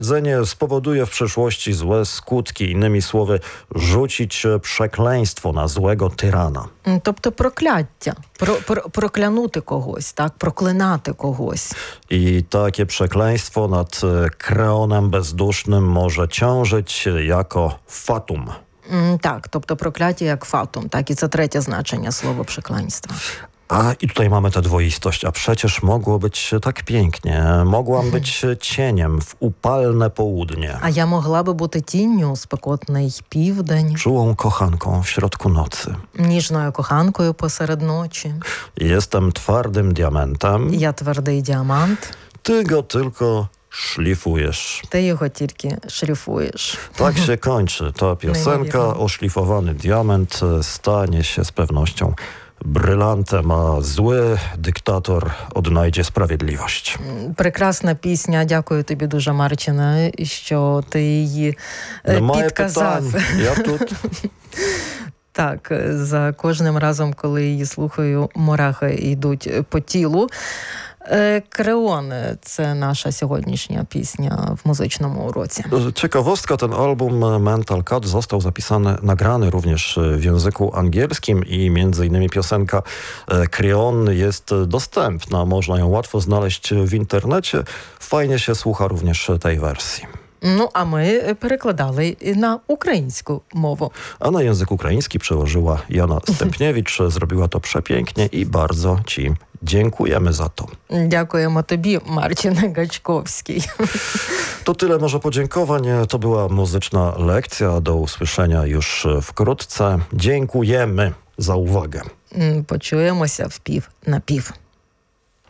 Powiedzenie spowoduje w przyszłości złe skutki. Innymi słowy, rzucić przekleństwo na złego tyrana. Тобто прокляття, проклянути когось, так, проклинати когось. I takie przekleństwo nad kreonem bezdusznym może ciążyć jako fatum. Так, тобто прокляття як фатум, так, і це третє значення слова przekleństwa. I tutaj mamy tę dwoistość, a przecież mogło być tak pięknie. Mogłam być cieniem w upalne południe. А я могла би бути тінню у спекотний південь, Czułą kochanką w środku nocy. ніжною коханкою посеред ночі. Jestem twardym diamentem. Я твердий діамант, Ty go tylko szlifujesz. ти його тільки шліфуєш. Tak się kończy ta piosenka. Oszlifowany diament stanie się z pewnością brylantem, a zły dyktator odnajdzie sprawiedliwość. Прекрасна пісня. Дякую тобі дуже, Марчине, що ти її Немає підказав. питань. Я тут. Так, за кожним разом, коли її слухаю, мурахи йдуть по тілу. Креон – це наша сьогоднішня пісня в музичному уроці. Ciekawostka, ten album Mental Cut został nagrany również w języku angielskim i między innymi piosenka Creon jest dostępna. Można ją łatwo znaleźć w internecie. Fajnie się słucha również tej wersji. Ну, а ми перекладали на українську мову. A na język ukraiński przełożyła Jana Stępniewicz. Zrobiła to przepięknie i bardzo Ci dziękujemy za to. Дякуємо тобі, Марчин Гачковський. To tyle może podziękowań. To była muzyczna lekcja. Do usłyszenia już wkrótce. Dziękujemy za uwagę. Почуємося в пів на пів.